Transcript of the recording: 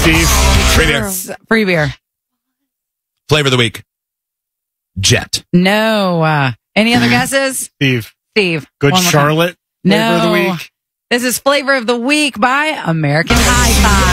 Steve. Free beer. Free beer. Flavor of the week. Jet. No. Any other guesses? Steve. One Good more time. Charlotte. Flavor of the No. week. This is Flavor of the Week by American Hi-Fi.